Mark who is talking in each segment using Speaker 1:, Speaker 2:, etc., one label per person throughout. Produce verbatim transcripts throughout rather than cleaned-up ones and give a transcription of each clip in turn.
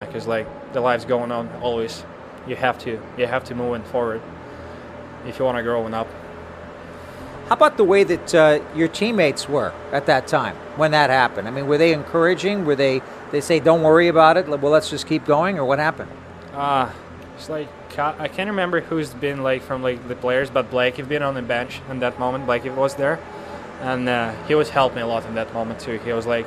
Speaker 1: because like the life's going on always. You have to you have to move forward if you want to grow up.
Speaker 2: How about the way that uh, your teammates were at that time when that happened? I mean, were they encouraging? Were they they say, don't worry about it, well, let's just keep going, or what happened?
Speaker 1: Uh, it's like, I can't remember who's been like from like the players, but Blakey been on the bench in that moment. Blakey was there, and uh, he was helping me a lot in that moment too. He was like,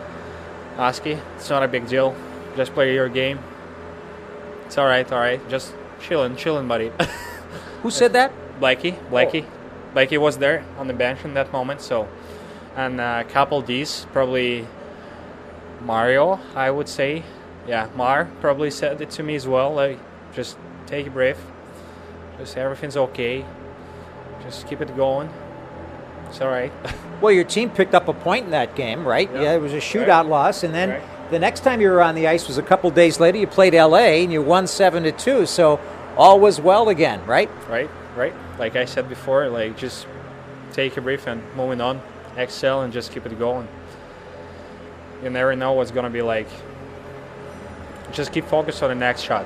Speaker 1: Oski, it's not a big deal. Just play your game. It's all right, all right. Just chilling, chilling, buddy.
Speaker 2: Who said that?
Speaker 1: Blakey, Blakey.
Speaker 2: Oh.
Speaker 1: Blakey was there on the bench in that moment, so, and a couple D's, probably Mario, I would say. Yeah, Mar probably said it to me as well, like, just take a breath, just everything's okay, just keep it going, it's all right.
Speaker 2: Well, your team picked up a point in that game, right?
Speaker 1: Yeah,
Speaker 2: yeah it was a shootout
Speaker 1: right.
Speaker 2: loss, and then
Speaker 1: right.
Speaker 2: the next time you were on the ice was a couple days later. You played L A, and you won seven to two, so all was well again, right?
Speaker 1: Right, right. Like I said before, like just take a breath and moving on, excel and just keep it going. You never know what's gonna be like. Just keep focused on the next shot.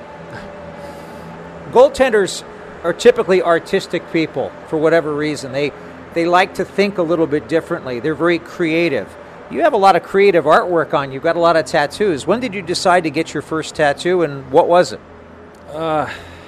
Speaker 2: Goaltenders are typically artistic people for whatever reason. They they like to think a little bit differently. They're very creative. You have a lot of creative artwork on you. You've got a lot of tattoos. When did you decide to get your first tattoo, and what was it?
Speaker 1: Uh,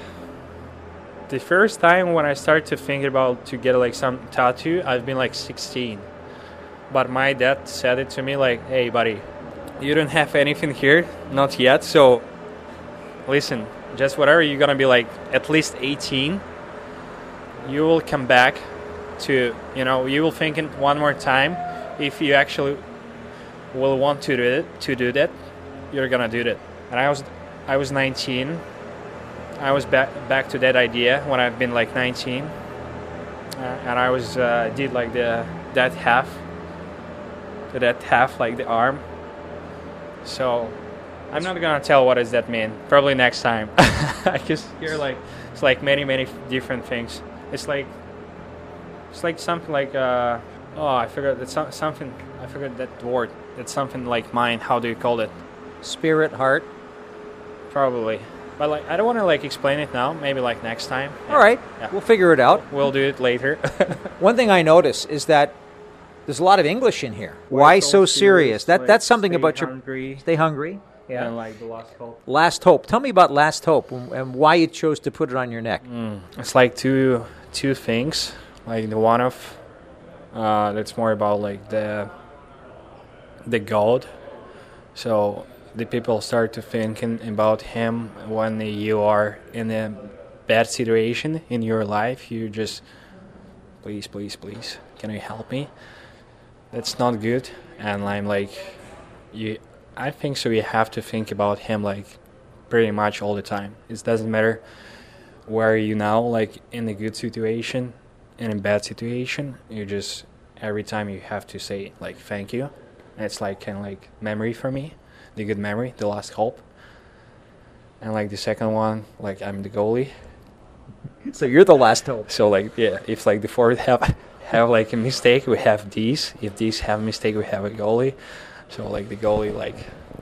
Speaker 1: the first time when I started to think about to get like some tattoo, I've been like sixteen. But my dad said it to me like, hey buddy, you don't have anything here, not yet, so listen, just whatever you're gonna be like at least eighteen, you will come back to, you know, you will think it one more time. If you actually will want to do it, to do that, you're gonna do that. And I was I was nineteen. I was back back to that idea when I've been like nineteen, uh, and I was uh, did like the that half, that half like the arm. So I'm not gonna tell what does that mean. Probably next time. I just hear like it's like many many different things. It's like it's like something like uh, oh I forgot that's so, something I forgot that word. It's something like mine. How do you call it?
Speaker 2: Spirit, heart.
Speaker 1: Probably. But like, I don't want to like explain it now. Maybe like next time.
Speaker 2: All right,
Speaker 1: yeah.
Speaker 2: We'll figure it out.
Speaker 1: We'll do it later.
Speaker 2: One thing I notice is that there's a lot of English in here. Why, Why so serious? serious? That
Speaker 1: like
Speaker 2: that's something about
Speaker 1: hungry.
Speaker 2: your stay hungry.
Speaker 1: Yeah, and like the last hope.
Speaker 2: Last hope. Tell me about Last Hope and, and why you chose to put it on your neck.
Speaker 1: Mm. It's like two two things. Like the one of uh, that's more about like the the God. So the people start to thinking about him when you are in a bad situation in your life. You just, please, please, please, can you help me? That's not good. And I'm like, you. I think so. You have to think about him like pretty much all the time. It doesn't matter where you now, like in a good situation, in a bad situation. You just every time you have to say like thank you. And it's like kind of like memory for me. The good memory, the last hope. And like the second one, like I'm the goalie.
Speaker 2: So you're the last hope.
Speaker 1: So like yeah, if like the forward have have like a mistake, we have these. If these have a mistake, we have a goalie. So like the goalie, like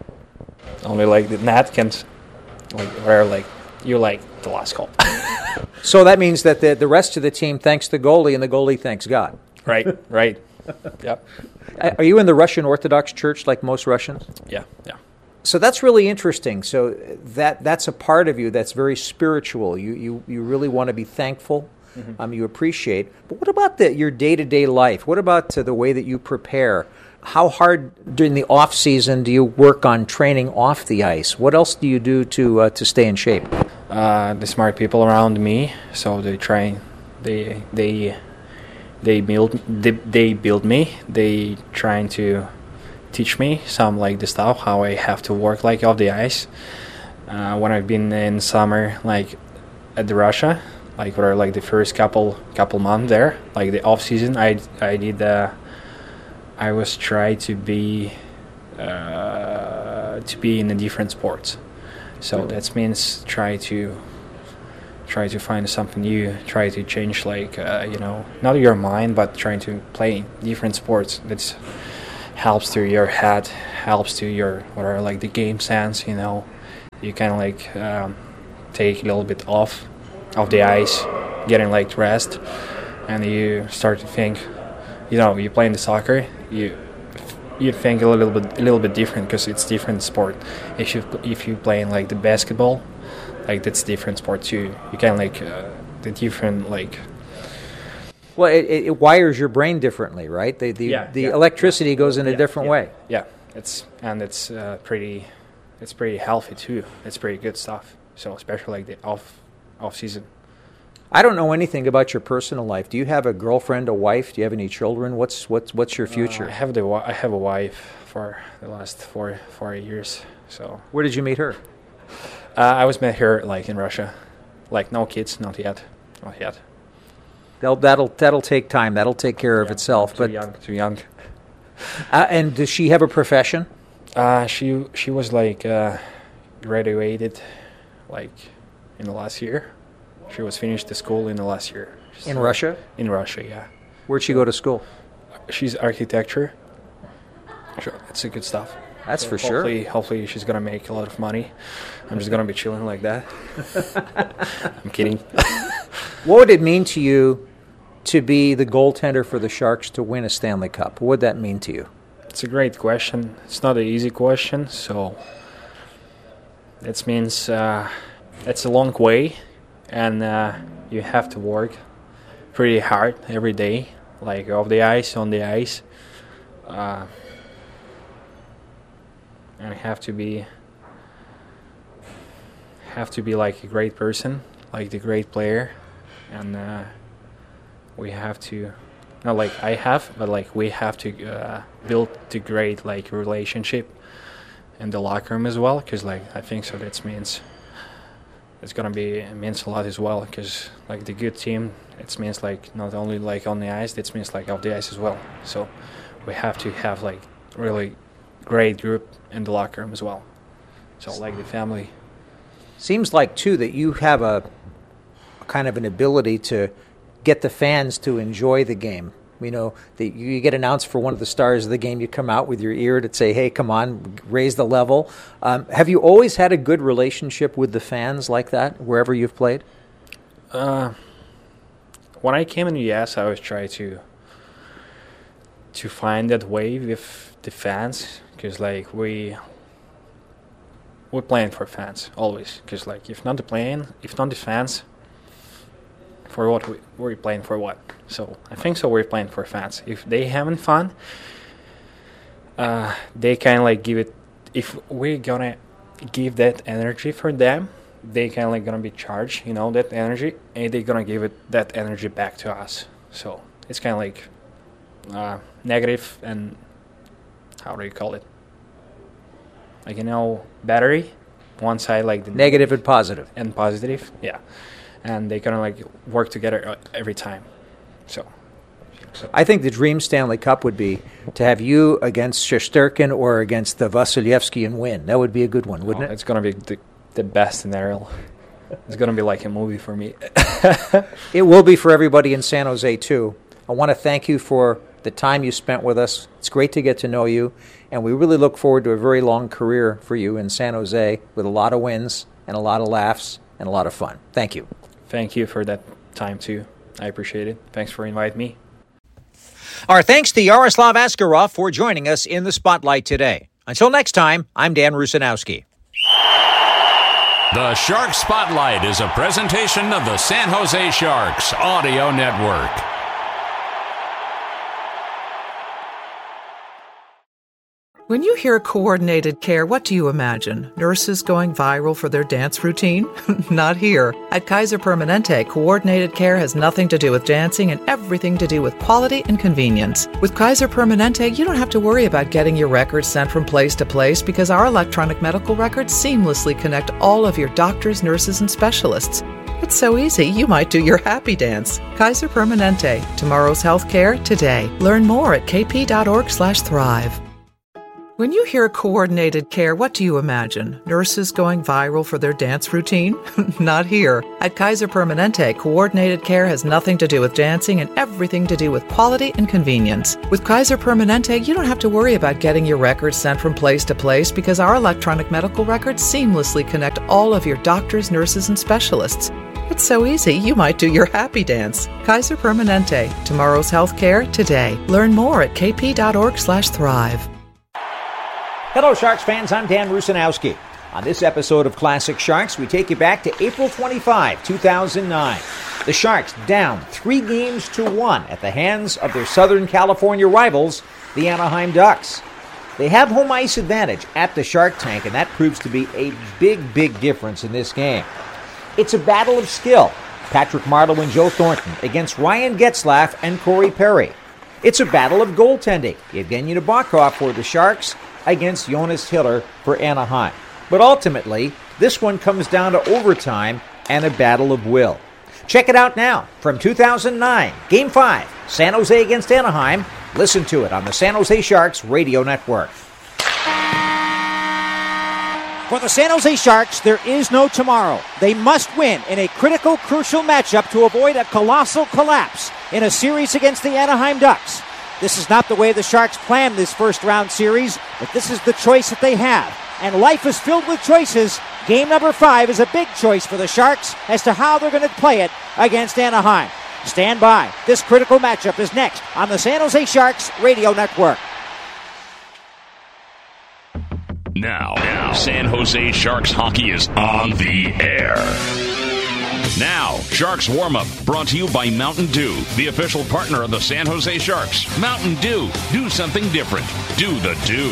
Speaker 1: only like the net can, like whatever, like you like the last hope.
Speaker 2: So that means that the the rest of the team thanks the goalie and the goalie thanks God.
Speaker 1: Right, right. Yep.
Speaker 2: Are you in the Russian Orthodox Church like most Russians?
Speaker 1: Yeah, yeah.
Speaker 2: So that's really interesting. So that that's a part of you that's very spiritual. You you, you really want to be thankful. Mm-hmm. Um, you appreciate. But what about the, your day-to-day life? What about uh, the way that you prepare? How hard during the off season do you work on training off the ice? What else do you do to uh, to stay in shape?
Speaker 1: Uh, the smart people around me, so they train. They they they build they, they build me. They trying to teach me some like the stuff how I have to work like off the ice. Uh, when I've been in summer like at the Russia, like for like the first couple couple months there, like the off season, I I did. Uh, I was trying to be uh, to be in a different sports, so that means try to try to find something new, try to change like uh, you know not your mind but trying to play different sports. That helps to your head, helps to your whatever like the game sense, you know, you kind of like um, take a little bit off of the ice, getting like rest, and you start to think, you know, you playing the soccer, you you think a little bit a little bit different because it's different sport. If you if you playing like the basketball, like that's different sport too. You can like uh, the different like.
Speaker 2: Well, it, it wires your brain differently, right? The the,
Speaker 1: Yeah,
Speaker 2: the
Speaker 1: yeah,
Speaker 2: electricity
Speaker 1: yeah.
Speaker 2: goes in a
Speaker 1: Yeah,
Speaker 2: different
Speaker 1: yeah,
Speaker 2: way.
Speaker 1: Yeah, it's and it's uh, pretty, it's pretty healthy too. It's pretty good stuff. So especially like the off off season.
Speaker 2: I don't know anything about your personal life. Do you have a girlfriend, a wife? Do you have any children? What's what's what's your future?
Speaker 1: Uh, I have the wi- I have a wife for the last four four years. So
Speaker 2: Where did you meet her?
Speaker 1: uh, I was met here like in Russia, like no kids, not yet, not yet.
Speaker 2: That'll that'll, that'll take time. That'll take care of
Speaker 1: Yeah,
Speaker 2: itself.
Speaker 1: Too
Speaker 2: But
Speaker 1: young, too young.
Speaker 2: uh, and does she have a profession?
Speaker 1: Uh, she she was like uh, graduated, like in the last year. She was finished the school in the last year.
Speaker 2: In
Speaker 1: So-
Speaker 2: Russia?
Speaker 1: In Russia, yeah.
Speaker 2: Where'd she go to school?
Speaker 1: She's architecture. Sure, it's a good stuff.
Speaker 2: That's
Speaker 1: So
Speaker 2: for sure.
Speaker 1: hopefully, Hopefully she's gonna make a lot of money. I'm just gonna be chilling like that. I'm kidding.
Speaker 2: What would it mean to you to be the goaltender for the Sharks to win a Stanley Cup? What would that mean to you?
Speaker 1: It's a great question. It's not an easy question, so that means uh, it's a long way, and uh, you have to work pretty hard every day, like off the ice, on the ice, uh, and have to be have to be like a great person, like the great player, and uh, we have to. Not like I have, but like we have to uh, build the great like relationship in the locker room as well. Because like I think so that means it's gonna be it means a lot as well. Because like the good team, it means like not only like on the ice, it means like off the ice as well. So we have to have like really great group in the locker room as well. So like the family.
Speaker 2: Seems like too that you have a, a kind of an ability to get the fans to enjoy the game. You know, the, you get announced for one of the stars of the game, you come out with your ear to say, hey, come on, raise the level. Um, have you always had a good relationship with the fans like that, wherever you've played?
Speaker 1: Uh, when I came in the U S, I always try to to find that way with the fans, because like we we're playing for fans always. Because like if not the playing, if not the fans, for what we, we're playing for what? So I think so we're playing for fans. If they having fun, uh, they kind of like give it. If we're gonna give that energy for them, they kind of like gonna be charged, you know, that energy, and they're gonna give it that energy back to us. So it's kind of like uh, negative and how do you call it? Like, you know, battery. One side like the
Speaker 2: Negative and positive.
Speaker 1: and positive, yeah. And they kind of like work together every time. So, so.
Speaker 2: I think the dream Stanley Cup would be to have you against Shesterkin or against the Vasilevsky and win. That would be a good one, wouldn't
Speaker 1: Oh,
Speaker 2: it?
Speaker 1: it's gonna be the, the best scenario. It's gonna be like a movie for me.
Speaker 2: It will be for everybody in San Jose, too. I want to thank you for the time you spent with us. It's great to get to know you, and we really look forward to a very long career for you in San Jose with a lot of wins and a lot of laughs and a lot of fun. Thank you.
Speaker 1: Thank you for that time too. I appreciate it. Thanks for inviting me.
Speaker 2: Our thanks to Yaroslav Askarov for joining us in the Spotlight today. Until next time, I'm Dan Rusanowski.
Speaker 3: The Shark Spotlight is a presentation of the San Jose Sharks Audio Network.
Speaker 4: When you hear coordinated care, what do you imagine? Nurses going viral for their dance routine? Not here. At Kaiser Permanente, coordinated care has nothing to do with dancing and everything to do with quality and convenience. With Kaiser Permanente, you don't have to worry about getting your records sent from place to place because our electronic medical records seamlessly connect all of your doctors, nurses, and specialists. It's so easy, you might do your happy dance. Kaiser Permanente, tomorrow's healthcare today. Learn more at kp.org slash thrive. When you hear coordinated care, what do you imagine? Nurses going viral for their dance routine? Not here. At Kaiser Permanente, coordinated care has nothing to do with dancing and everything to do with quality and convenience. With Kaiser Permanente, you don't have to worry about getting your records sent from place to place because our electronic medical records seamlessly connect all of your doctors, nurses, and specialists. It's so easy, you might do your happy dance. Kaiser Permanente. Tomorrow's healthcare today. Learn more at kp.org slash thrive.
Speaker 2: Hello, Sharks fans. I'm Dan Rusanowski. On this episode of Classic Sharks, we take you back to April twenty-fifth, two thousand nine. The Sharks down three games to one at the hands of their Southern California rivals, the Anaheim Ducks. They have home ice advantage at the Shark Tank, and that proves to be a big, big difference in this game. It's a battle of skill. Patrick Marleau and Joe Thornton against Ryan Getzlaf and Corey Perry. It's a battle of goaltending. Evgeny Nabokov for the Sharks against Jonas Hiller for Anaheim. But ultimately, this one comes down to overtime and a battle of will. Check it out now from two thousand nine, Game five, San Jose against Anaheim. Listen to it on the San Jose Sharks radio network.
Speaker 5: For the San Jose Sharks, there is no tomorrow. They must win in a critical, crucial matchup to avoid a colossal collapse in a series against the Anaheim Ducks. This is not the way the Sharks planned this first-round series, but this is the choice that they have. And life is filled with choices. Game number five is a big choice for the Sharks as to how they're going to play it against Anaheim. Stand by. This critical matchup is next on the San Jose Sharks radio network.
Speaker 3: Now, now, San Jose Sharks hockey is on the air. Now, Sharks Warm-Up, brought to you by Mountain Dew, the official partner of the San Jose Sharks. Mountain Dew, do something different. Do the Dew.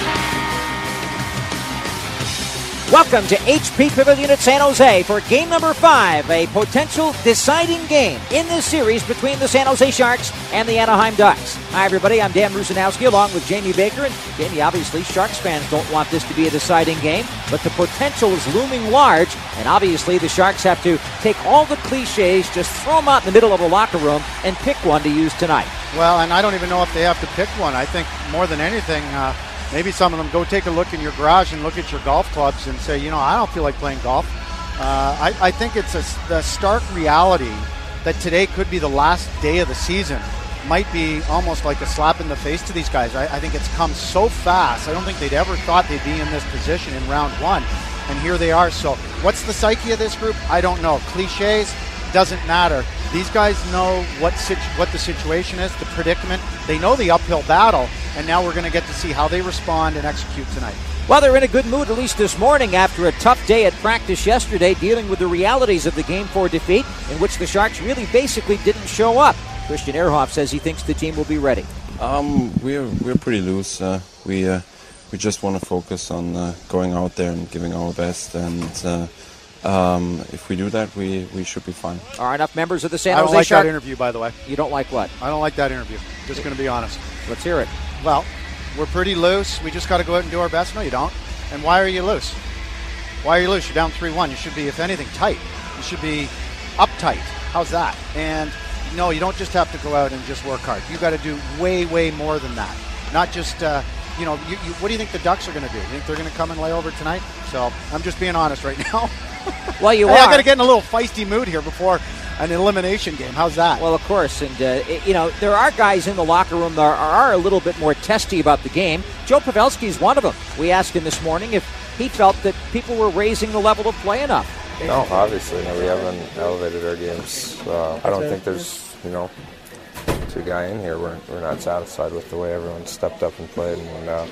Speaker 5: Welcome to H P Pavilion at San Jose for game number five, a potential deciding game in this series between the San Jose Sharks and the Anaheim Ducks. Hi, everybody. I'm Dan Rusanowski along with Jamie Baker. And Jamie, obviously, Sharks fans don't want this to be a deciding game, but the potential is looming large, and obviously the Sharks have to take all the cliches, just throw them out in the middle of a locker room, and pick one to use tonight.
Speaker 6: Well, and I don't even know if they have to pick one. I think more than anything, uh, maybe some of them go take a look in your garage and look at your golf clubs and say, you know, I don't feel like playing golf. Uh, I, I think it's a, the stark reality that today could be the last day of the season. Might be almost like a slap in the face to these guys. I, I think it's come so fast. I don't think they'd ever thought they'd be in this position in round one. And here they are. So what's the psyche of this group? I don't know. Cliches, doesn't matter. These guys know what situ- what the situation is, the predicament. They know the uphill battle, and now we're going to get to see how they respond and execute tonight.
Speaker 5: Well, they're in a good mood, at least this morning, after a tough day at practice yesterday, dealing with the realities of the Game four defeat, in which the Sharks really basically didn't show up. Christian Ehrhoff says he thinks the team will be ready.
Speaker 7: Um, we're we're pretty loose. Uh, we uh, we just want to focus on uh, going out there and giving our best, and uh, um, if we do that, we, we should be fine.
Speaker 5: Are enough members of the San
Speaker 6: I
Speaker 5: Jose
Speaker 6: don't like
Speaker 5: Sharks?
Speaker 6: that interview, by the way.
Speaker 5: You don't like what?
Speaker 6: I don't like that interview. Just going to be honest.
Speaker 5: Let's hear it.
Speaker 6: Well, we're pretty loose. We just got to go out and do our best. No, you don't. And why are you loose? Why are you loose? You're down three one. You should be, if anything, tight. You should be uptight. How's that? And no, you don't just have to go out and just work hard. You got to do way, way more than that. Not just, uh, you know, you, you, what do you think the Ducks are going to do? You think they're going to come and lay over tonight? So I'm just being honest right now.
Speaker 5: Well, you
Speaker 6: hey,
Speaker 5: are.
Speaker 6: I got to get in a little feisty mood here before an elimination game. How's that?
Speaker 5: Well, of course. And, uh, it, you know, there are guys in the locker room that are, are a little bit more testy about the game. Joe Pavelski is one of them. We asked him this morning if he felt that people were raising the level of play enough.
Speaker 8: No, obviously. No, we haven't elevated our games. Uh, I don't think there's, you know, two guy in here. We're, we're not satisfied with the way everyone stepped up and played. And uh,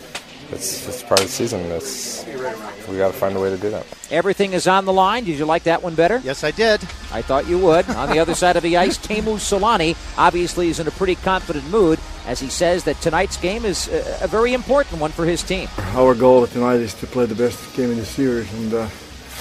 Speaker 8: it's, it's part of the season. It's, we got to find a way to do that.
Speaker 5: Everything is on the line. Did you like that one better?
Speaker 6: Yes, I did.
Speaker 5: I thought you would. On the other side of the ice, Teemu Solani obviously is in a pretty confident mood as he says that tonight's game is a, a very important one for his team.
Speaker 9: Our goal tonight is to play the best game in the series and uh,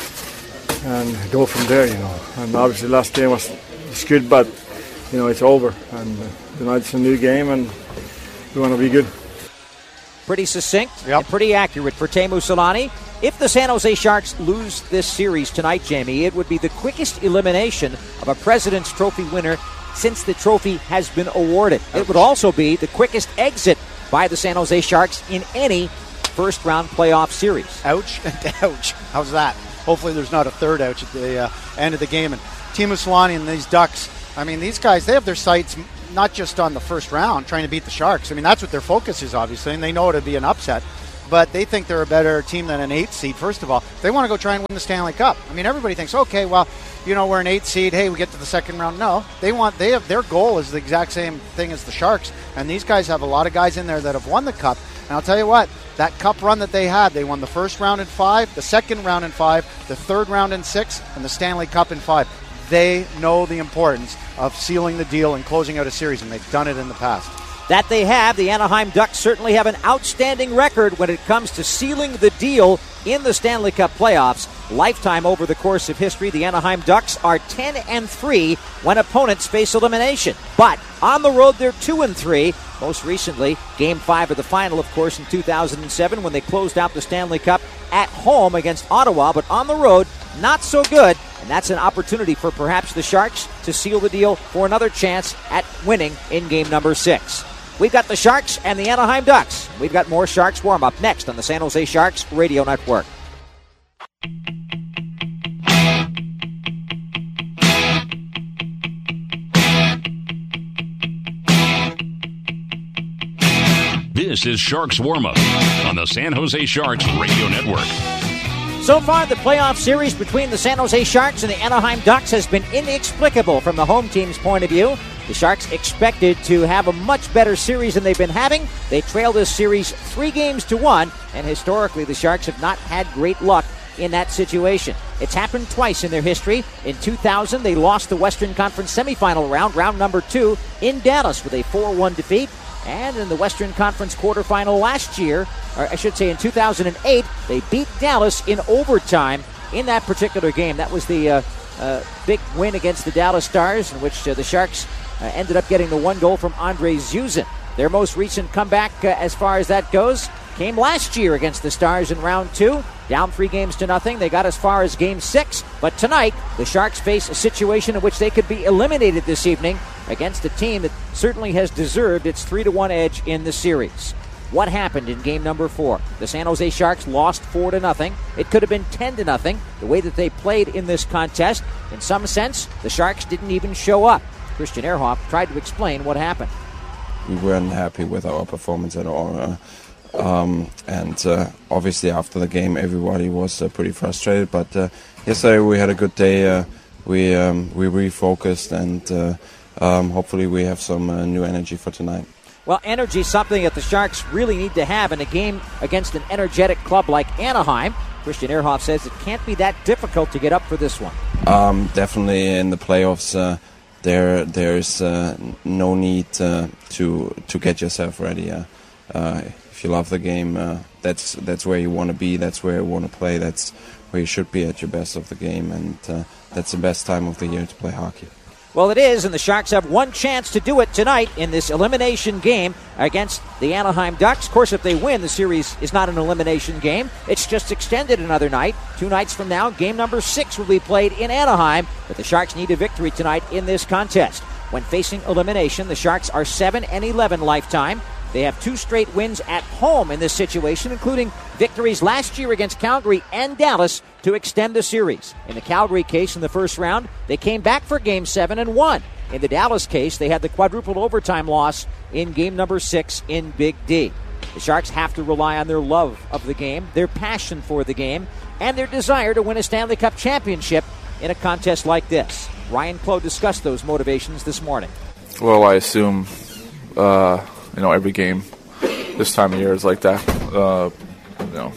Speaker 9: and go from there, you know. And obviously last game was, was good, but, you know, it's over. And uh, tonight's a new game and we want to be good.
Speaker 5: Pretty succinct
Speaker 6: yep.
Speaker 5: and pretty accurate for Teemu Solani. If the San Jose Sharks lose this series tonight, Jamie, it would be the quickest elimination of a President's Trophy winner since the trophy has been awarded. It would also be the quickest exit by the San Jose Sharks in any first-round playoff series.
Speaker 6: Ouch and ouch. How's that? Hopefully there's not a third ouch at the uh, end of the game. And Teemu Selanne and these Ducks, I mean, these guys, they have their sights not just on the first round, trying to beat the Sharks. I mean, that's what their focus is, obviously, and they know it'll be an upset. But they think they're a better team than an eight seed, first of all. They want to go try and win the Stanley Cup. I mean, everybody thinks, okay, well, you know, we're an eight seed. Hey, we get to the second round. No, they want, they have, their goal is the exact same thing as the Sharks. And these guys have a lot of guys in there that have won the Cup. And I'll tell you what, that Cup run that they had, they won the first round in five, the second round in five, the third round in six, and the Stanley Cup in five. They know the importance of sealing the deal and closing out a series, and they've done it in the past.
Speaker 5: That they have. The Anaheim Ducks certainly have an outstanding record when it comes to sealing the deal in the Stanley Cup playoffs. Lifetime over the course of history, the Anaheim Ducks are ten and three when opponents face elimination. But on the road, they're two and three. Most recently, Game five of the final, of course, in two thousand seven when they closed out the Stanley Cup at home against Ottawa. But on the road, not so good. And that's an opportunity for perhaps the Sharks to seal the deal for another chance at winning in game number six. We've got the Sharks and the Anaheim Ducks. We've got more Sharks warm-up next on the San Jose Sharks Radio Network.
Speaker 3: This is Sharks Warm-Up on the San Jose Sharks Radio Network.
Speaker 5: So far, the playoff series between the San Jose Sharks and the Anaheim Ducks has been inexplicable from the home team's point of view. The Sharks expected to have a much better series than they've been having. They trail this series three games to one, and historically the Sharks have not had great luck in that situation. It's happened twice in their history. In two thousand, they lost the Western Conference semifinal round, round number two, in Dallas with a four one defeat. And in the Western Conference quarterfinal last year, or I should say in two thousand eight, they beat Dallas in overtime in that particular game. That was the uh, uh, big win against the Dallas Stars, in which uh, the Sharks uh, ended up getting the one goal from Andre Zuzin. Their most recent comeback, uh, as far as that goes, came last year against the Stars in round two. Down three games to nothing. They got as far as game six. But tonight, the Sharks face a situation in which they could be eliminated this evening against a team that certainly has deserved its three to one edge in the series. What happened in game number four? The San Jose Sharks lost four to nothing. It could have been ten to nothing. The way that they played in this contest, in some sense, the Sharks didn't even show up. Christian Ehrhoff tried to explain what happened.
Speaker 7: We weren't happy with our performance at all. Uh, Um, and uh, obviously after the game everybody was uh, pretty frustrated, but uh, yesterday we had a good day. Uh, we um, we refocused, and uh, um, hopefully we have some uh, new energy for tonight.
Speaker 5: Well, energy is something that the Sharks really need to have in a game against an energetic club like Anaheim. Christian Ehrhoff says it can't be that difficult to get up for this one.
Speaker 7: Um, definitely in the playoffs uh, there there's uh, no need uh, to to get yourself ready. Uh, uh, If you love the game, uh, that's that's where you want to be. That's where you want to play. That's where you should be at your best of the game, and uh, that's the best time of the year to play hockey.
Speaker 5: Well, it is, and the Sharks have one chance to do it tonight in this elimination game against the Anaheim Ducks. Of course, if they win, the series is not an elimination game. It's just extended another night. Two nights from now, game number six will be played in Anaheim, but the Sharks need a victory tonight in this contest. When facing elimination, the Sharks are seven and eleven lifetime. They have two straight wins at home in this situation, including victories last year against Calgary and Dallas to extend the series. In the Calgary case in the first round, they came back for Game seven and won. In the Dallas case, they had the quadruple overtime loss in Game number six in Big D. The Sharks have to rely on their love of the game, their passion for the game, and their desire to win a Stanley Cup championship in a contest like this. Ryan Clough discussed those motivations this morning.
Speaker 10: Well, I assume... Uh You know, every game this time of year is like that. Uh, you know,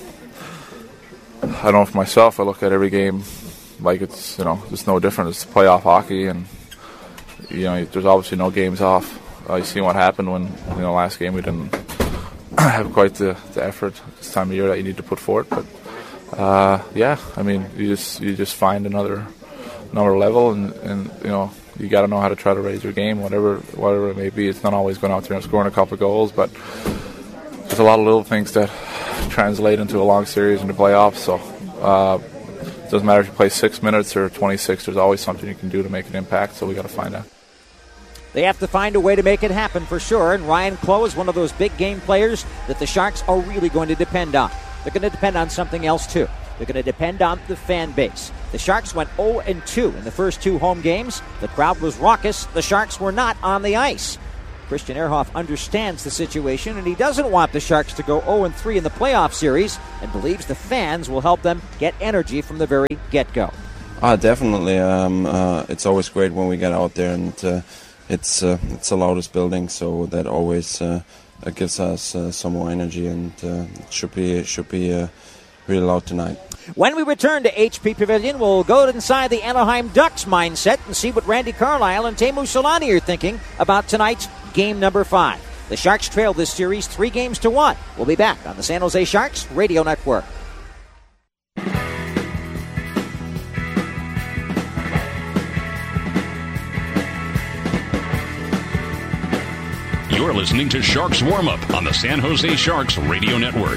Speaker 10: I know for myself, I look at every game like it's, you know, it's no different. It's playoff hockey, and, you know, there's obviously no games off. Uh, you see what happened when, you know, last game we didn't have quite the, the effort this time of year that you need to put forward. But, uh, yeah, I mean, you just you just find another another level, and, and you know, you got to know how to try to raise your game, whatever whatever it may be. It's not always going out there and scoring a couple of goals, but there's a lot of little things that translate into a long series in the playoffs. So uh, it doesn't matter if you play six minutes or twenty-six. There's always something you can do to make an impact, so we got to find out.
Speaker 5: They have to find a way to make it happen for sure, and Ryan Clough is one of those big game players that the Sharks are really going to depend on. They're going to depend on something else, too. They're going to depend on the fan base. The Sharks went oh and two in the first two home games. The crowd was raucous. The Sharks were not on the ice. Christian Ehrhoff understands the situation, and he doesn't want the Sharks to go oh and three in the playoff series and believes the fans will help them get energy from the very get-go.
Speaker 7: Ah, definitely. Um, uh, it's always great when we get out there, and uh, it's uh, it's the loudest building, so that always uh, uh, gives us uh, some more energy, and uh, it should be it should be uh, really loud tonight.
Speaker 5: When we return to H P Pavilion, we'll go inside the Anaheim Ducks mindset and see what Randy Carlyle and Teemu Selanne are thinking about tonight's game number five. The Sharks trail this series three games to one. We'll be back on the San Jose Sharks Radio Network.
Speaker 3: You're listening to Sharks Warm-Up on the San Jose Sharks Radio Network.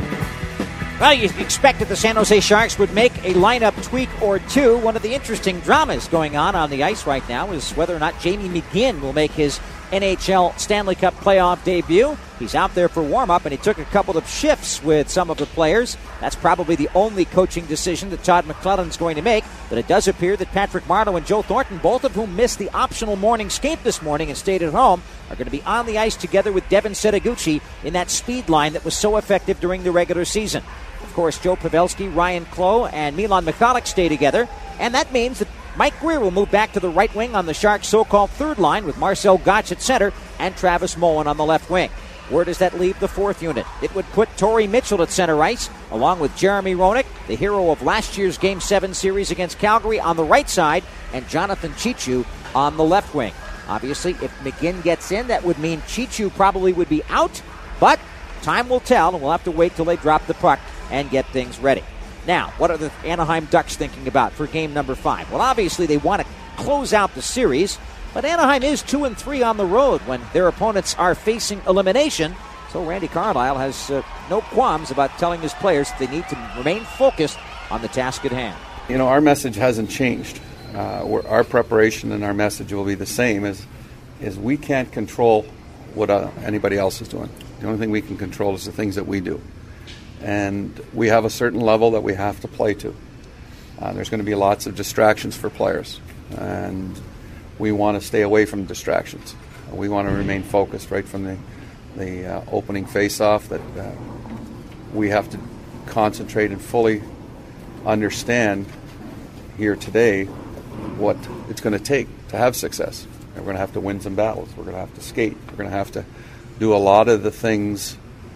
Speaker 5: Well, you expected the San Jose Sharks would make a lineup tweak or two. One of the interesting dramas going on on the ice right now is whether or not Jamie McGinn will make his N H L Stanley Cup playoff debut. He's out there for warm-up, and he took a couple of shifts with some of the players. That's probably the only coaching decision that Todd McClellan's going to make. But it does appear that Patrick Marleau and Joe Thornton, both of whom missed the optional morning skate this morning and stayed at home, are going to be on the ice together with Devin Setoguchi in that speed line that was so effective during the regular season. Of course, Joe Pavelski, Ryan Clough, and Milan Michalek stay together, and that means that Mike Greer will move back to the right wing on the Sharks' so-called third line with Marcel Gottsch at center and Travis Mullen on the left wing. Where does that leave the fourth unit? It would put Torrey Mitchell at center ice, along with Jeremy Roenick, the hero of last year's Game seven series against Calgary, on the right side, and Jonathan Cheechoo on the left wing. Obviously, if McGinn gets in, that would mean Cheechoo probably would be out, but time will tell, and we'll have to wait till they drop the puck and get things ready. Now, what are the Anaheim Ducks thinking about for game number five? Well, obviously they want to close out the series, but Anaheim is two and three on the road when their opponents are facing elimination. So Randy Carlyle has uh, no qualms about telling his players that they need to remain focused on the task at hand.
Speaker 11: You know, our message hasn't changed. Uh, we're, our preparation and our message will be the same. As is we can't control what uh, anybody else is doing. The only thing we can control is the things that we do. And we have a certain level that we have to play to. Uh, there's going to be lots of distractions for players, and we want to stay away from distractions. Uh, we want to remain focused right from the, the uh, opening face-off, that uh, we have to concentrate and fully understand here today what it's going to take to have success. And we're going to have to win some battles. We're going to have to skate. We're going to have to do a lot of the things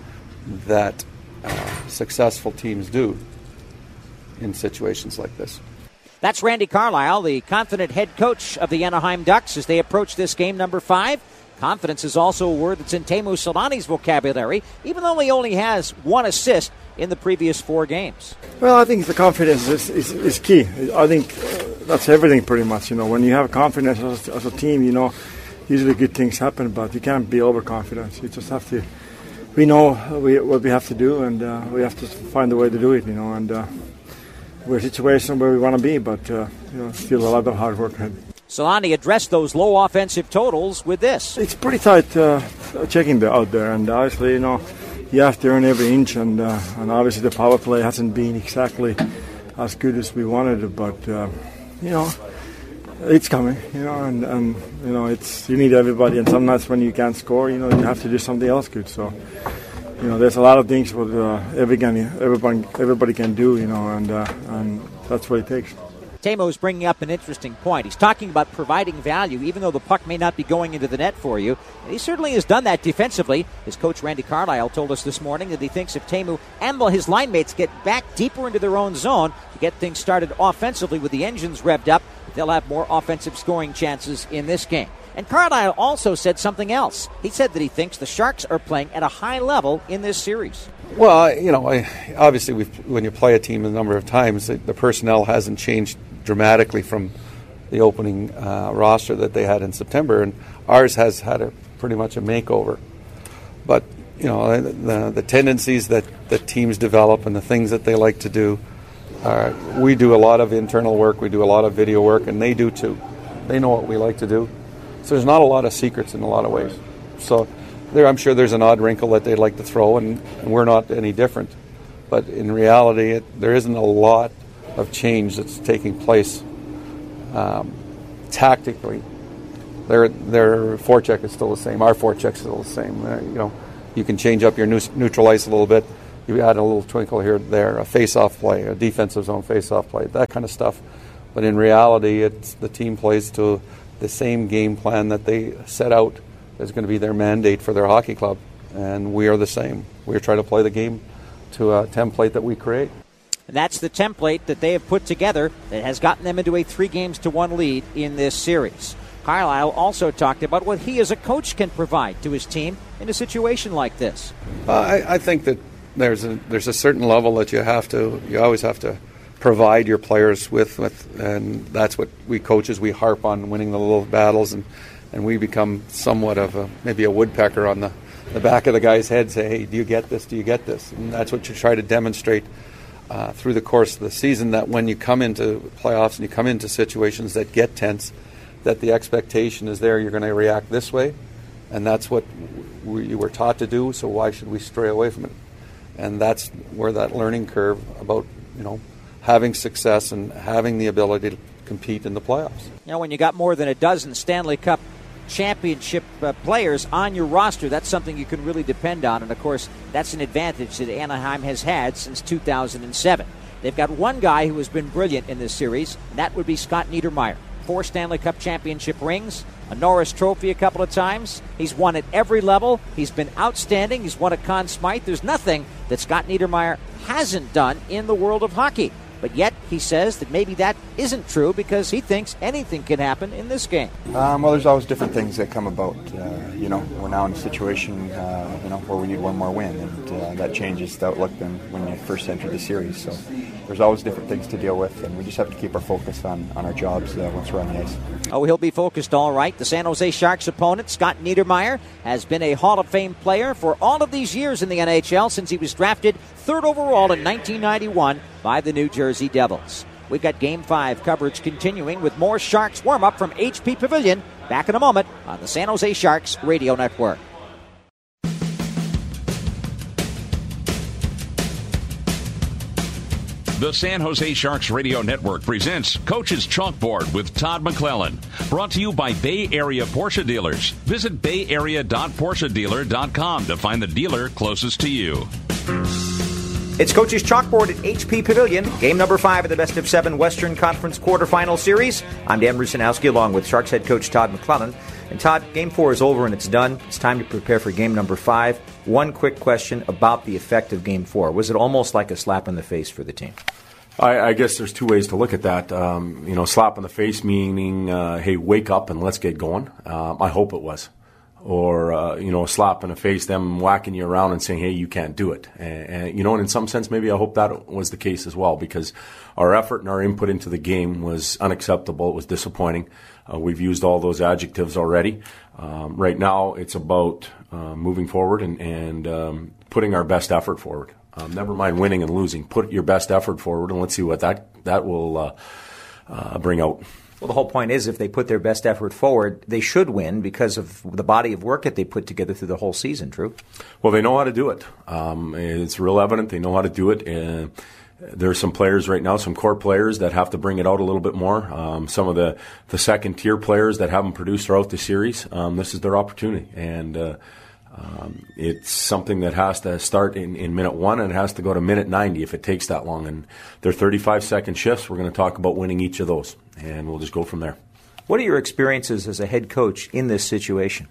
Speaker 11: that Uh, successful teams do in situations like this.
Speaker 5: That's Randy Carlyle, the confident head coach of the Anaheim Ducks as they approach this game number five. Confidence is also a word that's in Teemu Selanne's vocabulary, even though he only has one assist in the previous four games.
Speaker 9: Well, I think the confidence is, is, is key. I think uh, that's everything pretty much. You know, when you have confidence as, as a team, you know, usually good things happen, but you can't be overconfident. You just have to. We know we, what we have to do, and uh, we have to find a way to do it, you know. And uh, we're in a situation where we want to be, but uh, you know, still a lot of hard work ahead.
Speaker 5: Selanne addressed those low offensive totals with this.
Speaker 9: It's pretty tight uh, checking the, out there, and obviously, you know, you have to earn every inch, and uh, and obviously the power play hasn't been exactly as good as we wanted it, but uh, you know. It's coming, you know, and, and you know, it's you need everybody, and sometimes when you can't score, you know, you have to do something else good. So, you know, there's a lot of things what uh, everybody, everybody, everybody can do, you know, and uh, and that's what it takes.
Speaker 5: Teemu's bringing up an interesting point. He's talking about providing value, even though the puck may not be going into the net for you. And he certainly has done that defensively. His coach, Randy Carlyle, told us this morning that he thinks if Teemu and his line mates get back deeper into their own zone to get things started offensively with the engines revved up, they'll have more offensive scoring chances in this game. And Carlyle also said something else. He said that he thinks the Sharks are playing at a high level in this series.
Speaker 11: Well, you know, I, obviously we've, when you play a team a number of times, the, the personnel hasn't changed dramatically from the opening uh, roster that they had in September, and ours has had a pretty much a makeover. But, you know, the, the tendencies that, that teams develop and the things that they like to do, uh, we do a lot of internal work, we do a lot of video work, and they do too. They know what we like to do. So there's not a lot of secrets in a lot of ways. So there, I'm sure there's an odd wrinkle that they'd like to throw, and, and we're not any different. But in reality, it, there isn't a lot of change that's taking place um, tactically. Their their forecheck is still the same. Our forecheck is still the same. Uh, you know, you can change up your neutral ice a little bit. You add a little twinkle here, there, a face-off play, a defensive zone face-off play, that kind of stuff. But in reality, it's the team plays to the same game plan that they set out is going to be their mandate for their hockey club, and we are the same. We're trying to play the game to a template that we create.
Speaker 5: And that's the template that they have put together that has gotten them into a three games to one lead in this series. Carlisle also talked about what he as a coach can provide to his team in a situation like this.
Speaker 11: Uh, I, I think that there's a there's a certain level that you have to you always have to provide your players with, with and that's what we coaches, we harp on winning the little battles, and, and we become somewhat of a maybe a woodpecker on the, the back of the guy's head, say, hey, do you get this, do you get this? And that's what you try to demonstrate uh, through the course of the season, that when you come into playoffs and you come into situations that get tense, that the expectation is there, you're going to react this way, and that's what we, you were taught to do, so why should we stray away from it? And that's where that learning curve about, you know, having success and having the ability to compete in the playoffs.
Speaker 5: You know, when you got more than a dozen Stanley Cup championship uh, players on your roster, that's something you can really depend on. And, of course, that's an advantage that Anaheim has had since two thousand seven. They've got one guy who has been brilliant in this series, and that would be Scott Niedermayer. Four Stanley Cup championship rings, a Norris Trophy a couple of times. He's won at every level. He's been outstanding. He's won a Conn Smythe. There's nothing that Scott Niedermayer hasn't done in the world of hockey. But yet he says that maybe that isn't true because he thinks anything can happen in this game.
Speaker 12: Um, well, there's always different things that come about. Uh, you know, we're now in a situation, uh, you know, where we need one more win, and uh, that changes the outlook than when you first entered the series. So there's always different things to deal with, and we just have to keep our focus on, on our jobs uh, once we're on the ice.
Speaker 5: Oh, he'll be focused all right. The San Jose Sharks opponent, Scott Niedermayer, has been a Hall of Fame player for all of these years in the N H L since he was drafted third overall in nineteen ninety-one by the New Jersey Devils. We've got Game five coverage continuing with more Sharks warm-up from H P Pavilion. Back in a moment on the San Jose Sharks Radio Network.
Speaker 3: The San Jose Sharks Radio Network presents Coach's Chalkboard with Todd McClellan. Brought to you by Bay Area Porsche Dealers. Visit bay area dot porsche dealer dot com to find the dealer closest to you.
Speaker 2: It's Coach's Chalkboard at H P Pavilion, game number five of the best of seven Western Conference quarterfinal series. I'm Dan Rusanowski along with Sharks head coach Todd McClellan. And Todd, game four is over and it's done. It's time to prepare for game number five. One quick question about the effect of game four. Was it almost like a slap in the face for the team?
Speaker 13: I, I guess there's two ways to look at that. Um, you know, slap in the face meaning, uh, hey, wake up and let's get going. Um, I hope it was. Or, uh, you know, a slap in the face, them whacking you around and saying, hey, you can't do it. And, and, you know, and in some sense, maybe I hope that was the case as well, because our effort and our input into the game was unacceptable. It was disappointing. Uh, we've used all those adjectives already. Um, right now, it's about uh, moving forward and, and um, putting our best effort forward. Um, never mind winning and losing. Put your best effort forward, and let's see what that, that will uh, uh, bring out.
Speaker 2: Well, the whole point is if they put their best effort forward, they should win because of the body of work that they put together through the whole season, true?
Speaker 13: Well, they know how to do it. Um, it's real evident they know how to do it. Uh, there are some players right now, some core players that have to bring it out a little bit more. Um, some of the, the second-tier players that haven't produced throughout the series, um, this is their opportunity. And uh, um, it's something that has to start in, in minute one, and it has to go to minute ninety if it takes that long. And they're thirty-five second shifts. We're going to talk about winning each of those, and we'll just go from there.
Speaker 2: What are your experiences as a head coach in this situation?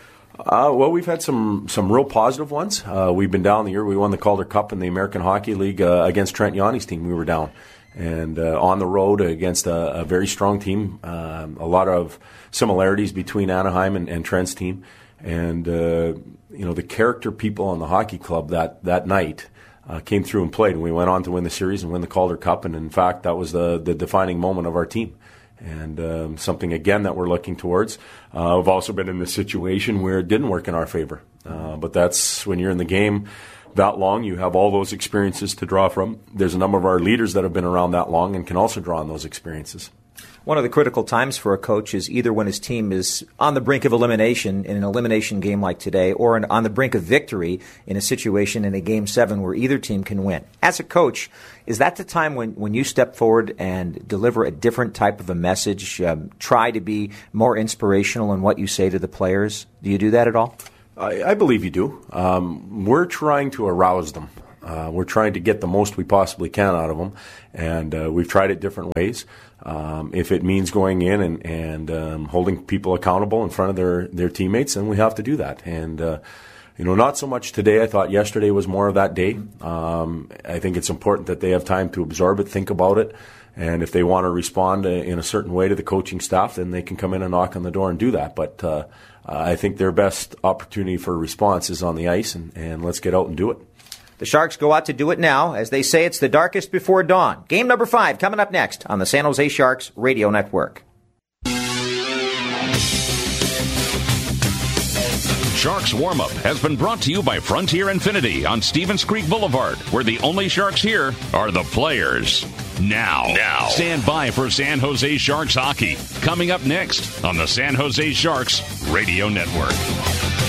Speaker 13: Uh, well, we've had some, some real positive ones. Uh, we've been down the year. We won the Calder Cup in the American Hockey League uh, against Trent Yanni's team. We were down. And uh, on the road against a, a very strong team. Um, a lot of similarities between Anaheim and, and Trent's team. And, uh, you know, the character people on the hockey club that, that night uh, came through and played. And we went on to win the series and win the Calder Cup. And, in fact, that was the, the defining moment of our team. And um, something, again, that we're looking towards. Uh, we've also been in this situation where it didn't work in our favor. Uh, but that's when you're in the game that long, you have all those experiences to draw from. There's a number of our leaders that have been around that long and can also draw on those experiences.
Speaker 2: One of the critical times for a coach is either when his team is on the brink of elimination in an elimination game like today, or an, on the brink of victory in a situation in a game seven where either team can win. As a coach, is that the time when, when you step forward and deliver a different type of a message, um, try to be more inspirational in what you say to the players? Do you do that at all?
Speaker 13: I, I believe you do. Um, we're trying to arouse them. Uh, we're trying to get the most we possibly can out of them, and uh, we've tried it different ways. Um, if it means going in and, and um, holding people accountable in front of their, their teammates, then we have to do that. And, uh, you know, not so much today. I thought yesterday was more of that day. Um, I think it's important that they have time to absorb it, think about it, and if they want to respond in a certain way to the coaching staff, then they can come in and knock on the door and do that. But uh, I think their best opportunity for response is on the ice, and, and let's get out and do it.
Speaker 2: The Sharks go out to do it now. As they say, it's the darkest before dawn. Game number five coming up next on the San Jose Sharks Radio Network.
Speaker 3: Sharks Warm-Up has been brought to you by Frontier Infinity on Stevens Creek Boulevard, where the only Sharks here are the players. Now, now, stand by for San Jose Sharks hockey. Coming up next on the San Jose Sharks Radio Network.